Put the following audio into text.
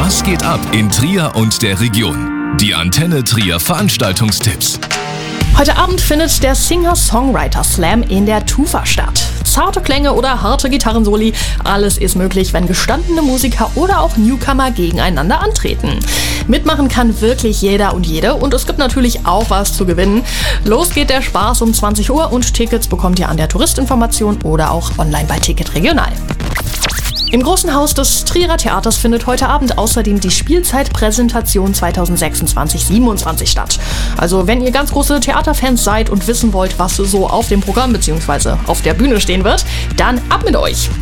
Was geht ab in Trier und der Region? Die Antenne Trier Veranstaltungstipps. Heute Abend findet der Singer-Songwriter-Slam in der Tufa statt. Zarte Klänge oder harte Gitarrensoli, alles ist möglich, wenn gestandene Musiker oder auch Newcomer gegeneinander antreten. Mitmachen kann wirklich jeder und jede und es gibt natürlich auch was zu gewinnen. Los geht der Spaß um 20 Uhr und Tickets bekommt ihr an der Touristinformation oder auch online bei Ticket Regional. Im Großen Haus des Trierer Theaters findet heute Abend außerdem die Spielzeitpräsentation 2026/27 statt. Also wenn ihr ganz große Theaterfans seid und wissen wollt, was so auf dem Programm bzw. auf der Bühne stehen wird, dann ab mit euch!